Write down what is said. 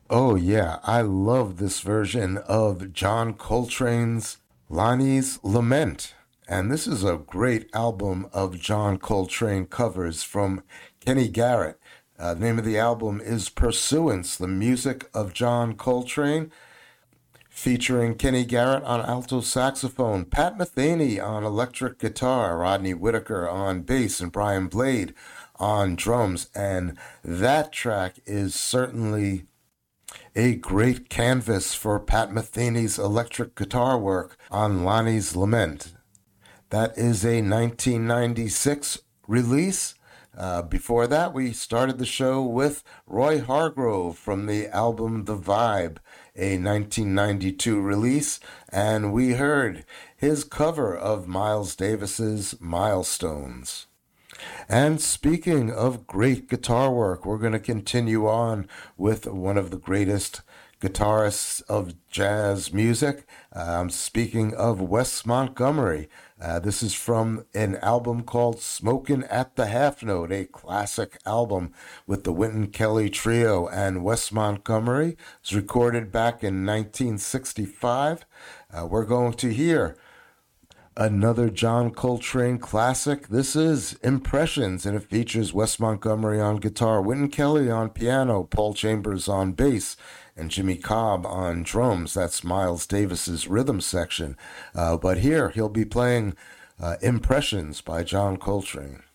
Oh, yeah, I love this version of John Coltrane's Lonnie's Lament. And this is a great album of John Coltrane covers from Kenny Garrett. The name of the album is Pursuance, the music of John Coltrane, featuring Kenny Garrett on alto saxophone, Pat Metheny on electric guitar, Rodney Whitaker on bass, and Brian Blade on drums. And that track is certainly a great canvas for Pat Metheny's electric guitar work on Lonnie's Lament. That is a 1996 release. Before that, we started the show with Roy Hargrove from the album The Vibe, a 1992 release, and we heard his cover of Miles Davis's Milestones. And speaking of great guitar work, we're going to continue on with one of the greatest guitarists of jazz music. Speaking of Wes Montgomery, this is from an album called Smokin' at the Half Note, a classic album with the Wynton Kelly Trio and Wes Montgomery. It was recorded back in 1965. We're going to hear another John Coltrane classic. This is Impressions, and it features Wes Montgomery on guitar, Wynton Kelly on piano, Paul Chambers on bass, and Jimmy Cobb on drums. That's Miles Davis's rhythm section. But here he'll be playing Impressions by John Coltrane.